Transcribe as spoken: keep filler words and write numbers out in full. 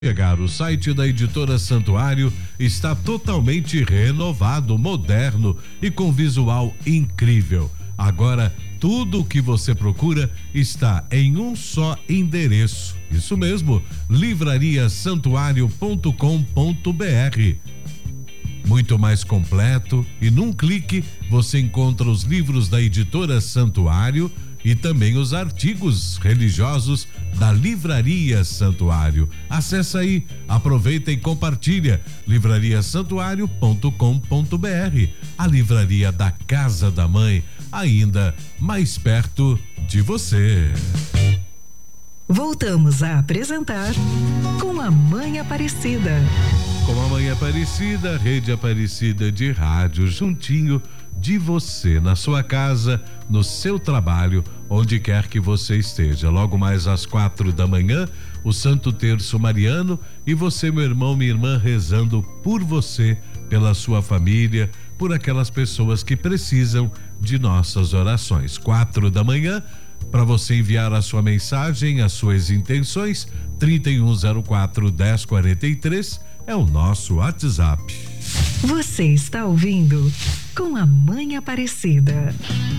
Chegar, o site da Editora Santuário está totalmente renovado, moderno e com visual incrível. Agora, tudo o que você procura está em um só endereço. Isso mesmo, livraria santuário ponto com ponto br. Muito mais completo e num clique você encontra os livros da Editora Santuário e também os artigos religiosos da Livraria Santuário. Acesse aí, aproveita e compartilha. livraria santuário ponto com ponto br, a livraria da Casa da Mãe, ainda mais perto de você. Voltamos a apresentar Com a Mãe Aparecida. Com a Mãe Aparecida, Rede Aparecida de rádio, juntinho de você, na sua casa, no seu trabalho, onde quer que você esteja. Logo mais às quatro da manhã, o Santo Terço Mariano e você, meu irmão, minha irmã, rezando por você, pela sua família, por aquelas pessoas que precisam de nossas orações. Quatro da manhã, para você enviar a sua mensagem, as suas intenções, trinta e um zero quatro, dez quarenta e três é o nosso WhatsApp. Você está ouvindo Com a Mãe Aparecida.